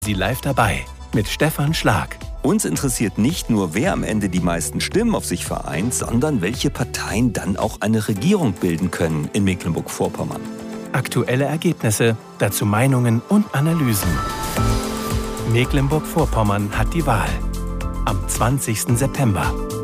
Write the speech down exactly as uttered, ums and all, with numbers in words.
Sie live dabei mit Stefan Schlag. Uns interessiert nicht nur, wer am Ende die meisten Stimmen auf sich vereint, sondern welche Parteien dann auch eine Regierung bilden können in Mecklenburg-Vorpommern. Aktuelle Ergebnisse, dazu Meinungen und Analysen. Mecklenburg-Vorpommern hat die Wahl. Am zwanzigsten September.